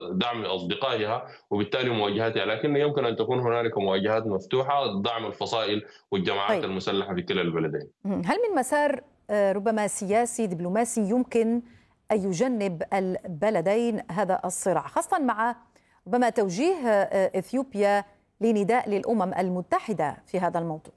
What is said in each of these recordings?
دعم أصدقائها وبالتالي مواجهتها، لكن يمكن أن تكون هنالك مواجهات مفتوحة دعم الفصائل والجماعات طيب، المسلحة في كلا البلدين. هل من مسار ربما سياسي دبلوماسي يمكن أن يجنب البلدين هذا الصراع، خاصة مع ربما توجيه إثيوبيا لنداء للأمم المتحدة في هذا الموضوع؟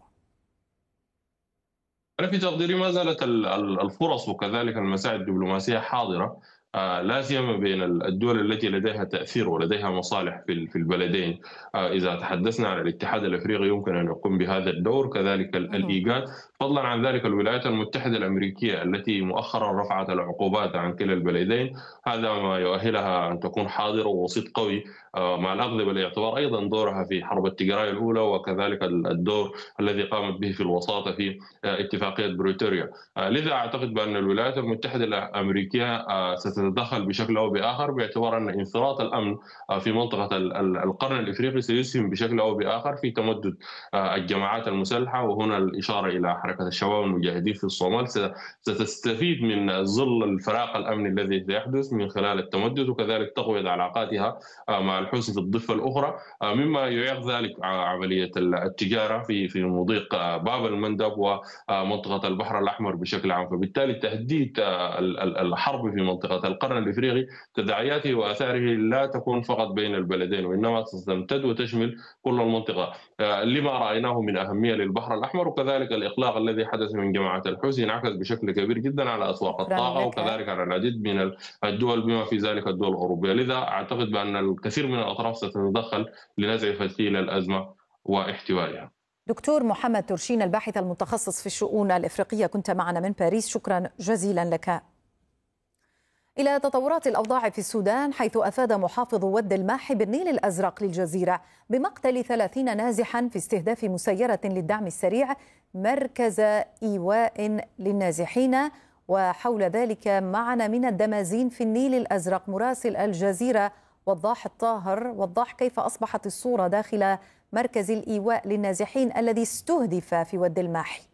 أنا في تقديري ما زالت الفرص وكذلك المساعي الدبلوماسية حاضرة، لا سيما بين الدول التي لديها تأثير ولديها مصالح في البلدين. إذا تحدثنا عن الاتحاد الأفريقي يمكن أن يقوم بهذا الدور، كذلك مهم. الإيجاد، فضلا عن ذلك الولايات المتحدة الأمريكية التي مؤخرا رفعت العقوبات عن كلا البلدين، هذا ما يؤهلها أن تكون حاضرة ووسيط قوي، مع الأخذ بالاعتبار أيضا دورها في حرب التجارة الأولى وكذلك الدور الذي قامت به في الوساطة في اتفاقية بريتوريا. لذا أعتقد بأن الولايات المتحدة الأمريكية ستتدخل بشكل أو بآخر، باعتبار أن انخراط الأمن في منطقة القرن الإفريقي سيسهم بشكل أو بآخر في تمدد الجماعات المسلحة، وهنا الإشارة إلى حركة الشباب المجاهدين في الصومال ستستفيد من ظل الفراغ الأمني الذي سيحدث من خلال التمدد وكذلك تقوية علاقاتها مع الحوثي في الضفة الأخرى، مما يعيق ذلك عملية التجارة في مضيق باب المندب ومنطقة البحر الأحمر بشكل عام. فبالتالي تهديد الحرب في منطقة القرن الإفريقي تداعياته وآثاره لا تكون فقط بين البلدين، وإنما ستمتد وتشمل كل المنطقة، لما رأيناه من أهمية للبحر الأحمر، وكذلك الإقلاق الذي حدث من جماعة الحوثي انعكس بشكل كبير جدا على أسواق شكرا الطاقة لك. وكذلك على العديد من الدول بما في ذلك الدول الأوروبية. لذا أعتقد بأن الكثير من الأطراف ستتدخل لنزع فتيل الأزمة واحتوائها. دكتور محمد ترشين، الباحث المتخصص في الشؤون الإفريقية، كنت معنا من باريس، شكرا جزيلا لك. إلى تطورات الأوضاع في السودان، حيث أفاد محافظ ود الماحي بالنيل الأزرق للجزيرة بمقتل 30 نازحا في استهداف مسيرة للدعم السريع مركز إيواء للنازحين. وحول ذلك معنا من الدمازين في النيل الأزرق مراسل الجزيرة وضاح الطاهر. وضاح كيف أصبحت الصورة داخل مركز الإيواء للنازحين الذي استهدف في ود الماحي.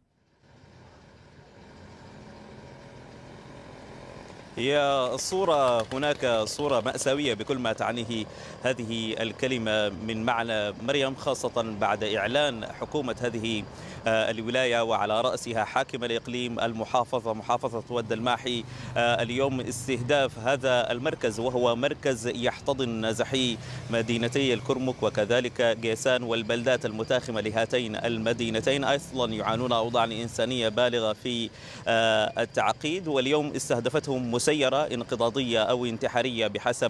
هي الصورة هناك صورة مأساوية بكل ما تعنيه هذه الكلمة من معنى مريم، خاصة بعد إعلان حكومة هذه الولاية وعلى رأسها حاكم الإقليم محافظة ود الماحي اليوم استهداف هذا المركز، وهو مركز يحتضن نازحي مدينتي الكرمك وكذلك جيسان والبلدات المتاخمة لهاتين المدينتين، أصلا يعانون أوضاعا إنسانية بالغة في التعقيد. واليوم استهدفتهم مسيرة انقضاضية أو انتحارية بحسب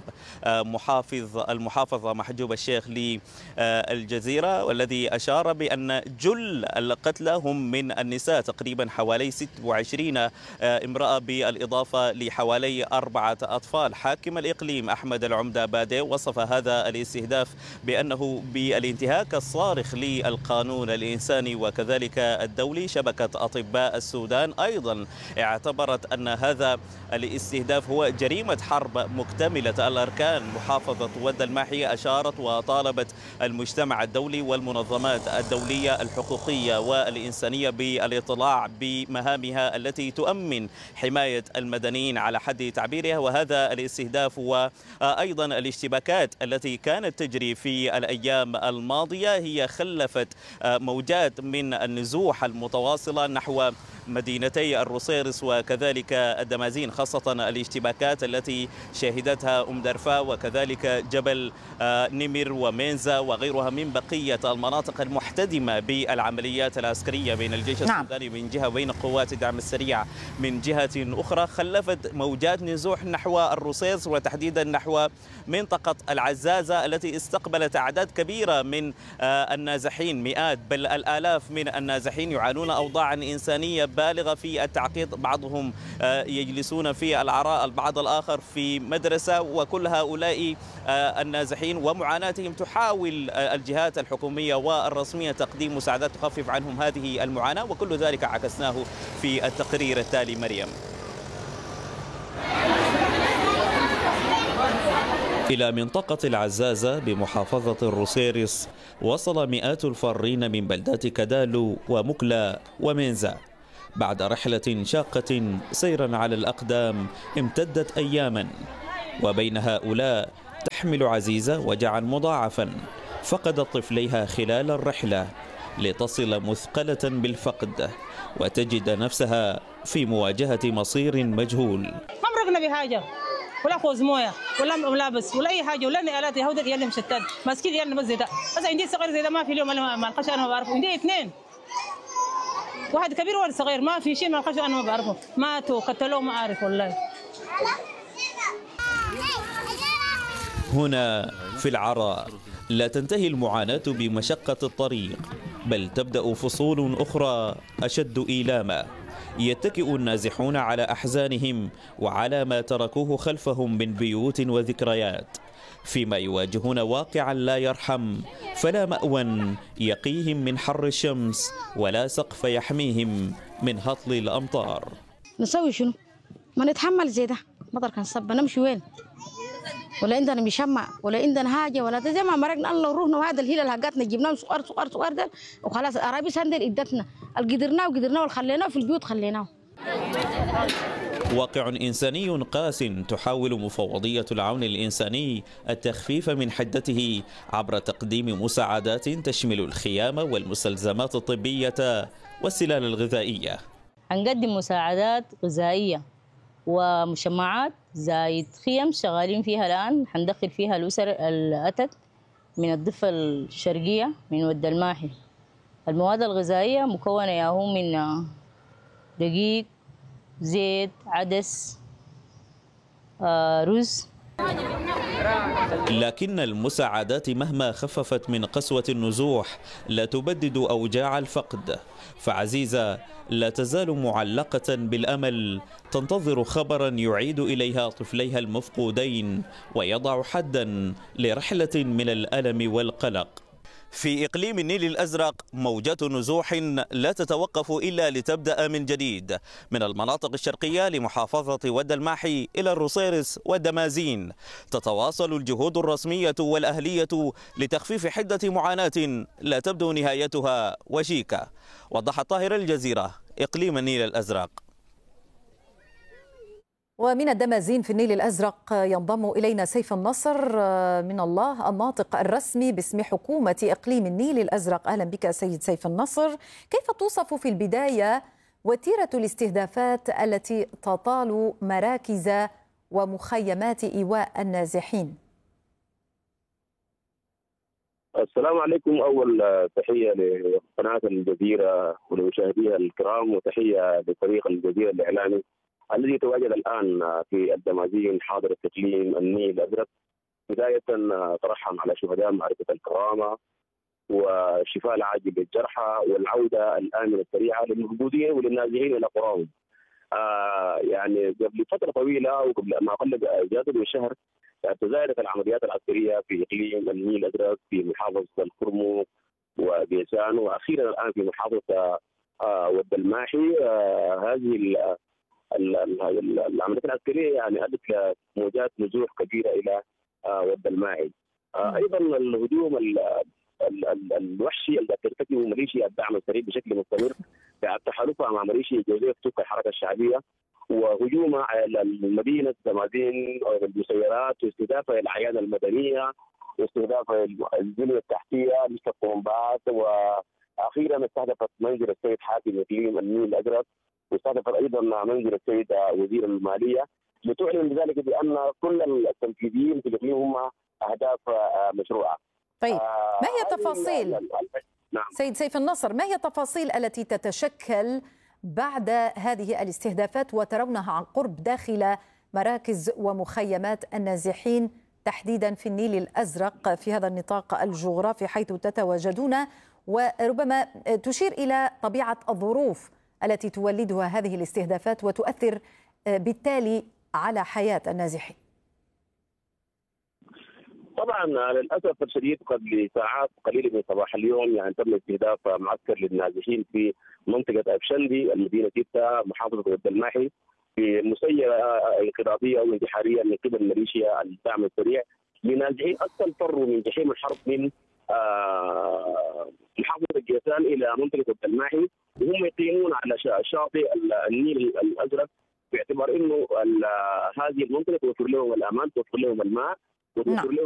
المحافظة محجوب الشيخ للجزيرة، والذي أشار بأن جل القتلى هم من النساء، تقريبا حوالي 26 امرأة بالإضافة لحوالي 4 أطفال. حاكم الإقليم أحمد العمدة بادي وصف هذا الاستهداف بأنه بالانتهاك الصارخ للقانون الإنساني وكذلك الدولي. شبكة أطباء السودان أيضا اعتبرت أن هذا الاستهداف هو جريمة حرب مكتملة الأركان. محافظة ود الماحي أشارت وطالبت المجتمع الدولي والمنظمات الدولية الحقوقية والإنسانية بالاطلاع بمهامها التي تؤمن حماية المدنيين على حد تعبيرها. وهذا الاستهداف وأيضا الاشتباكات التي كانت تجري في الأيام الماضية هي خلفت موجات من النزوح المتواصلة نحو مدينتي الروسيرس وكذلك الدمازين، خاصة الاشتباكات التي شهدتها أم درفا وكذلك جبل نمر ومينزا وغيرها من بقية المناطق المحتدمة بالعمليات العسكرية بين الجيش السوداني من جهة وبين قوات الدعم السريع من جهة أخرى، خلفت موجات نزوح نحو الروسيرس وتحديدا نحو منطقة العزازة التي استقبلت أعداد كبيرة من النازحين، مئات بل الآلاف من النازحين يعانون أوضاعا إنسانية بالغة في التعقيد. بعضهم يجلسون في العراء، البعض الآخر في مدرسة، وكل هؤلاء النازحين ومعاناتهم تحاول الجهات الحكومية والرسمية تقديم مساعدات تخفف عنهم هذه المعاناة، وكل ذلك عكسناه في التقرير التالي. مريم. إلى منطقة العزازة بمحافظة الروسيرس وصل مئات الفارين من بلدات كدالو ومكلا ومينزا بعد رحلة شاقة سيرا على الأقدام امتدت أياما، وبين هؤلاء تحمل عزيزة وجعا مضاعفا فقدت طفليها خلال الرحلة لتصل مثقلة بالفقد وتجد نفسها في مواجهة مصير مجهول. ما مرقنا بحاجة ولا فوز مويه ولا ملابس ولا اي حاجه ولا نقالات يهود يلا مشتت ماسكين يلا بس زي ده. بس عندي صغير زي ده ما في اليوم انا ما القش انا ما بعرفه. عندي اثنين واحد كبير وواحد صغير ما في شيء ما القش انا ما بعرفه. ماتوا قتلوه ما اعرف والله. هنا في العراء لا تنتهي المعاناة بمشقة الطريق، بل تبدأ فصول أخرى أشد إيلاما. يتكئ النازحون على أحزانهم وعلى ما تركوه خلفهم من بيوت وذكريات، فيما يواجهون واقعا لا يرحم، فلا مأوى يقيهم من حر الشمس ولا سقف يحميهم من هطل الأمطار. نسوي شنو؟ ما نتحمل زي ده. مطر كان صب نمشي وين؟ ولا عندنا مشمع ولا عندنا حاجه ولا زي ما مرقنا الله وروحنا. وهذا الهيل اللي حقتنا جبناه صغار صغار صغار ده وخلاص الارابيس هندل ادتنا القدرناه وقدرناه وخليناه في البيوت خليناه. واقع إنساني قاس تحاول مفوضية العون الإنساني التخفيف من حدته عبر تقديم مساعدات تشمل الخيام والمستلزمات الطبية والسلال الغذائية. هنقدم مساعدات غذائية ومشمعات زايد خيم شغالين فيها الآن. حندخل فيها الأسر الأتت من الضفة الشرقية من ود الماحي. المواد الغذائية مكونة ياهو من دقيق، زيت، عدس، رز. لكن المساعدات مهما خففت من قسوة النزوح لا تبدد أوجاع الفقد، فعزيزة لا تزال معلقة بالأمل تنتظر خبرا يعيد إليها طفليها المفقودين ويضع حدا لرحلة من الألم والقلق. في إقليم النيل الأزرق موجات نزوح لا تتوقف إلا لتبدأ من جديد، من المناطق الشرقية لمحافظة ود الماحي إلى الروسيرس والدمازين. تتواصل الجهود الرسمية والأهلية لتخفيف حدة معاناة لا تبدو نهايتها وشيكة. وضح طاهر، الجزيرة، إقليم النيل الأزرق. ومن الدمازين في النيل الأزرق ينضم إلينا سيف النصر من الله الناطق الرسمي باسم حكومة إقليم النيل الأزرق. أهلا بك سيد سيف النصر. كيف توصف في البداية وتيرة الاستهدافات التي تطال مراكز ومخيمات إيواء النازحين؟ السلام عليكم. أول تحية لقناة الجزيرة ولمشاهديها الكرام، وتحية لفريق الجزيرة الإعلامي الذي يتواجد الآن في الدمازين حاضر التكليم النيل الأزرق. بداية ترحم على شهداء معركة الكرامة والشفاء العاجل للجرحى والعودة الآمنة السريعة للمفقودين وللنازحين إلى قراهم. يعني قبل فترة طويلة وقبل ما قل زيادة من شهر تزايدت العمليات العسكرية في إقليم النيل الأزرق في محافظة الكرمك وبيسان، وأخيرا الآن في محافظة ود الماحي. هذه العمليات العسكريه يعني ادت لموجات نزوح كبيره الى ود الماحي. ايضا الهجوم الوحشي الذي ترتكبه ميليشيا الدعم السريع بشكل مستمر بعد تحالفها مع ميليشيا جوزيف توكا الحركه الشعبيه، وهجومها على مدينه دمازين بالمسيرات واستهدافها الاعيان المدنيه واستهدافها البنيه التحتيه مثل الطرمبات، واخيرا استهدفت منزل السيد حاكم اقليم النيل الازرق، واستهدفت ايضا منزل السيد وزير الماليه، لتعلن بذلك بان كل التنفيذيين في الاقليم هم اهداف مشروعه. طيب ما هي التفاصيل؟ نعم. سيد سيف النصر، ما هي التفاصيل التي تتشكل بعد هذه الاستهدافات وترونها عن قرب داخل مراكز ومخيمات النازحين تحديدا في النيل الأزرق في هذا النطاق الجغرافي حيث تتواجدون، وربما تشير إلى طبيعة الظروف التي تولدها هذه الاستهدافات وتؤثر بالتالي على حياة النازحين؟ طبعا للاسف الشديد قبل ساعات قليله من صباح اليوم يعني تم استهداف معسكر للنازحين في منطقه ابشندي المدينه 6 محافظه ود الماحي بمسيره انقلابيه او انتحاريه من قبل ميليشيا الدعم السريع لنازحين اصلا فروا من جحيم الحرب من محافظه جيسان الى منطقه ود الماحي، وهم يقيمون على شاطئ النيل الازرق باعتبار انه هذه المنطقه توفر لهم الامان، توفر لهم الماء، وتوفر لهم